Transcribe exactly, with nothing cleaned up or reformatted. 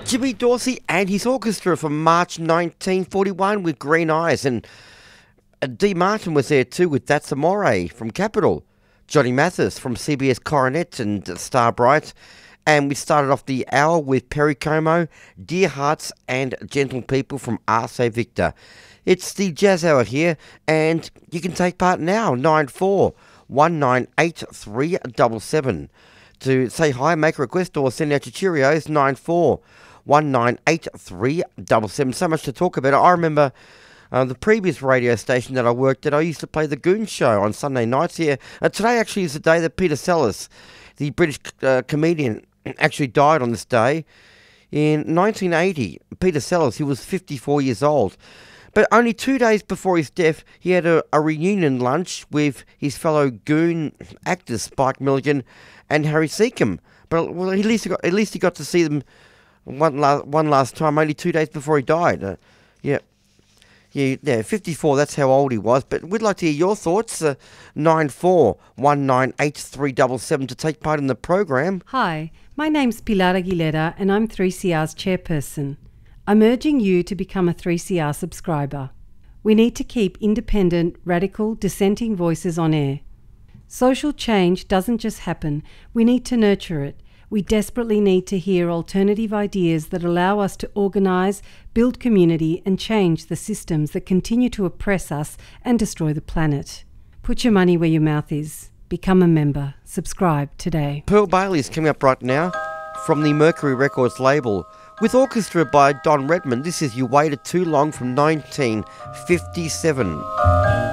Jimmy Dorsey and his orchestra from March nineteen forty-one with Green Eyes, and uh, Dee Martin was there too with That's Amore from Capitol, Johnny Mathis from C B S Coronet and uh, Star Bright, and we started off the hour with Perry Como, Dear Hearts and Gentle People from R C Victor. It's the Jazz Hour here, and you can take part now, nine four one nine eight three seven seven. To say hi, make a request, or send out your Cheerios, nine four one nine eight three seven seven. So much to talk about. I remember uh, the previous radio station that I worked at, I used to play the Goon Show on Sunday nights here. Uh, today actually is the day that Peter Sellers, the British uh, comedian, actually died on this day. In nineteen eighty, Peter Sellers, he was fifty-four years old. But only two days before his death, he had a, a reunion lunch with his fellow Goon actors, Spike Milligan and Harry Seacombe. But well, at least he got, at least he got to see them one last, one last time, only two days before he died. Uh, yeah. Yeah, yeah, fifty-four, that's how old he was. But we'd like to hear your thoughts. Uh, nine four one nine eight three seven seven to take part in the program. Hi, my name's Pilar Aguilera and I'm three C R's chairperson. I'm urging you to become a three C R subscriber. We need to keep independent, radical, dissenting voices on air. Social change doesn't just happen. We need to nurture it. We desperately need to hear alternative ideas that allow us to organise, build community and change the systems that continue to oppress us and destroy the planet. Put your money where your mouth is. Become a member. Subscribe today. Pearl Bailey is coming up right now from the Mercury Records label with orchestra by Don Redman. This is You Waited Too Long from nineteen fifty-seven.